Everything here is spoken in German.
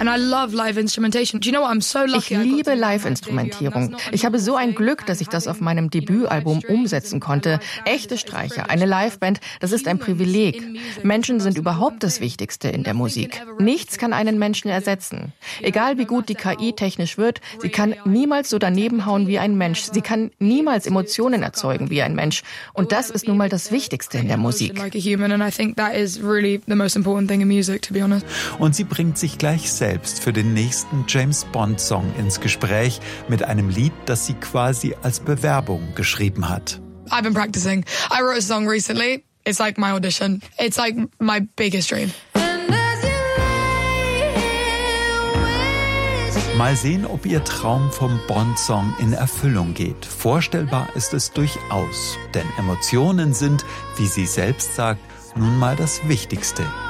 Ich liebe Live-Instrumentierung. Ich habe so ein Glück, dass ich das auf meinem Debütalbum umsetzen konnte. Echte Streicher, eine Liveband, das ist ein Privileg. Menschen sind überhaupt das Wichtigste in der Musik. Nichts kann einen Menschen ersetzen. Egal wie gut die KI technisch wird, sie kann niemals so daneben hauen wie ein Mensch. Sie kann niemals Emotionen erzeugen wie ein Mensch. Und das ist nun mal das Wichtigste in der Musik. Und sie bringt sich gleich selbst für den nächsten James-Bond-Song ins Gespräch mit einem Lied, das sie quasi als Bewerbung geschrieben hat. I've been practicing. I wrote a song recently. It's like my audition. It's like my biggest dream. Mal sehen, ob ihr Traum vom Bond-Song in Erfüllung geht. Vorstellbar ist es durchaus. Denn Emotionen sind, wie sie selbst sagt, nun mal das Wichtigste